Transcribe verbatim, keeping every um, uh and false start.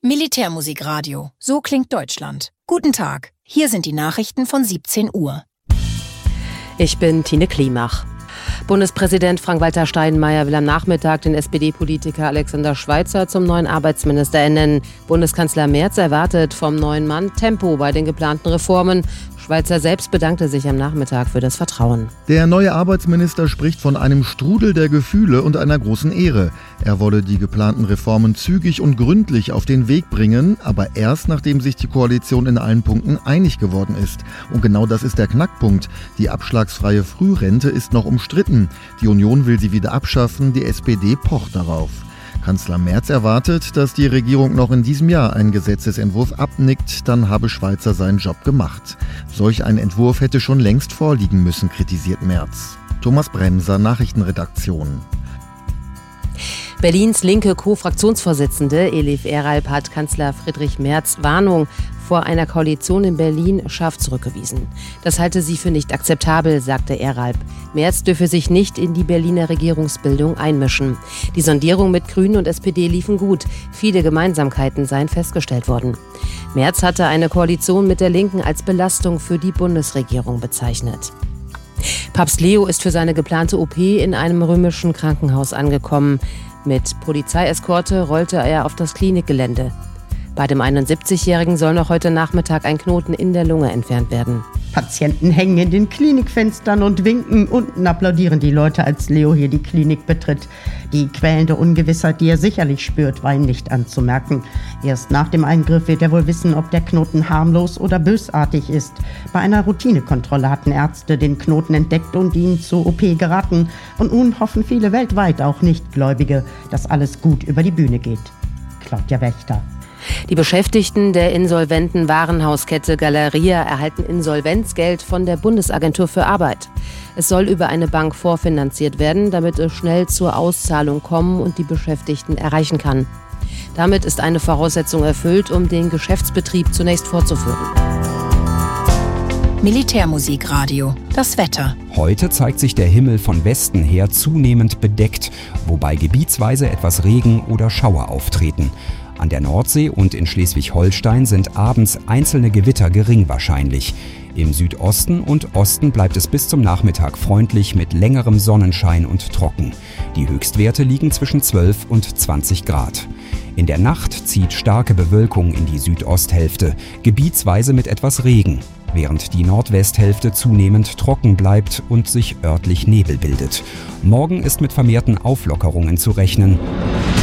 Militärmusikradio. So klingt Deutschland. Guten Tag. Hier sind die Nachrichten von siebzehn Uhr. Ich bin Tine Klimach. Bundespräsident Frank-Walter Steinmeier will am Nachmittag den S P D-Politiker Alexander Schweitzer zum neuen Arbeitsminister ernennen. Bundeskanzler Merz erwartet vom neuen Mann Tempo bei den geplanten Reformen. Schweitzer selbst bedankte sich am Nachmittag für das Vertrauen. Der neue Arbeitsminister spricht von einem Strudel der Gefühle und einer großen Ehre. Er wolle die geplanten Reformen zügig und gründlich auf den Weg bringen, aber erst nachdem sich die Koalition in allen Punkten einig geworden ist. Und genau das ist der Knackpunkt. Die abschlagsfreie Frührente ist noch umstritten. Die Union will sie wieder abschaffen, die S P D pocht darauf. Kanzler Merz erwartet, dass die Regierung noch in diesem Jahr einen Gesetzesentwurf abnickt, dann habe Schweitzer seinen Job gemacht. Solch ein Entwurf hätte schon längst vorliegen müssen, kritisiert Merz. Thomas Bremser, Nachrichtenredaktion. Berlins linke Co-Fraktionsvorsitzende Elif Eralp hat Kanzler Friedrich Merz Warnung vor einer Koalition in Berlin scharf zurückgewiesen. Das halte sie für nicht akzeptabel, sagte Eralp. Merz dürfe sich nicht in die Berliner Regierungsbildung einmischen. Die Sondierungen mit Grünen und S P D liefen gut. Viele Gemeinsamkeiten seien festgestellt worden. Merz hatte eine Koalition mit der Linken als Belastung für die Bundesregierung bezeichnet. Papst Leo ist für seine geplante O P in einem römischen Krankenhaus angekommen. Mit Polizeieskorte rollte er auf das Klinikgelände. Bei dem einundsiebzigjährigen soll noch heute Nachmittag ein Knoten in der Lunge entfernt werden. Patienten hängen in den Klinikfenstern und winken. Unten applaudieren die Leute, als Leo hier die Klinik betritt. Die quälende Ungewissheit, die er sicherlich spürt, war ihm nicht anzumerken. Erst nach dem Eingriff wird er wohl wissen, ob der Knoten harmlos oder bösartig ist. Bei einer Routinekontrolle hatten Ärzte den Knoten entdeckt und ihn zur O P geraten. Und nun hoffen viele weltweit, auch Nichtgläubige, dass alles gut über die Bühne geht. Claudia Wächter. Die Beschäftigten der insolventen Warenhauskette Galeria erhalten Insolvenzgeld von der Bundesagentur für Arbeit. Es soll über eine Bank vorfinanziert werden, damit es schnell zur Auszahlung kommen und die Beschäftigten erreichen kann. Damit ist eine Voraussetzung erfüllt, um den Geschäftsbetrieb zunächst fortzuführen. Militärmusikradio. Das Wetter. Heute zeigt sich der Himmel von Westen her zunehmend bedeckt, wobei gebietsweise etwas Regen oder Schauer auftreten. An der Nordsee und in Schleswig-Holstein sind abends einzelne Gewitter gering wahrscheinlich. Im Südosten und Osten bleibt es bis zum Nachmittag freundlich mit längerem Sonnenschein und trocken. Die Höchstwerte liegen zwischen zwölf und zwanzig Grad. In der Nacht zieht starke Bewölkung in die Südosthälfte, gebietsweise mit etwas Regen, während die Nordwesthälfte zunehmend trocken bleibt und sich örtlich Nebel bildet. Morgen ist mit vermehrten Auflockerungen zu rechnen.